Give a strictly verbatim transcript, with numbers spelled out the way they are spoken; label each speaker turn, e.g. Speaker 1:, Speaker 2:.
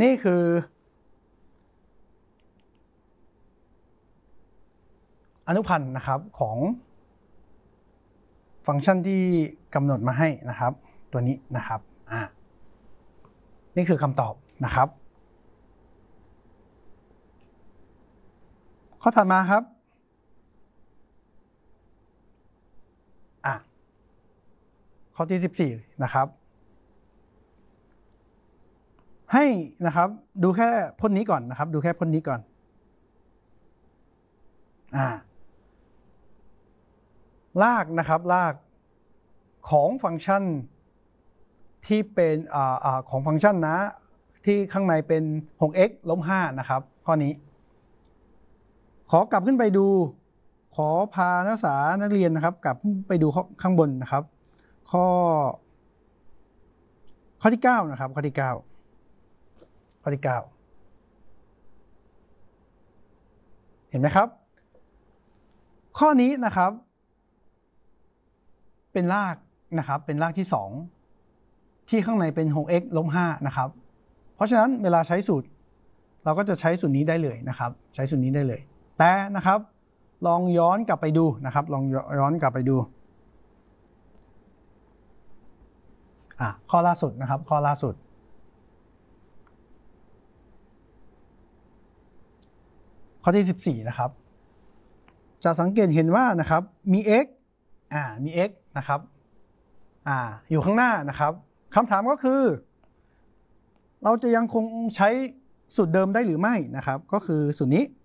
Speaker 1: นี่คืออนุพันธ์นะครับของฟังก์ชันที่กำหนดมาให้นะครับตัวนี้นะครับอ่านี่คือคำตอบนะครับข้อถัดมาครับอ่ะข้อที่สิบสี่นะครับให้นะครับดูแค่พจน์นี้ก่อนนะครับดูแค่พจน์นี้ก่อนอ่ารากนะครับรากของฟังก์ชันที่เป็นอ่าอ่าของฟังก์ชันนะที่ข้างในเป็น หก x ลบห้านะครับข้อนี้ขอกลับขึ้นไปดูขอพานักศึกษานักเรียนนะครับกลับไปดูข้างบนนะครับข้อข้อที่เก้านะครับข้อที่เก้าข้อที่เก้าเห็นไหมครับข้อนี้นะครับเป็นรากนะครับเป็นรากที่สองที่ข้างในเป็น หก x ลบห้านะครับเพราะฉะนั้นเวลาใช้สูตรเราก็จะใช้สูตรนี้ได้เลยนะครับใช้สูตรนี้ได้เลยแต่นะครับลองย้อนกลับไปดูนะครับลองย้อนกลับไปดูอ่ะข้อล่าสุดนะครับข้อล่าสุดข้อที่สิบสี่นะครับจะสังเกตเห็นว่านะครับมี x อ่ามี x นะครับอ่าอยู่ข้างหน้านะครับคำถามก็คือเราจะยังคงใช้สูตรเดิมได้หรือไม่นะครับก็คือสูตรนี้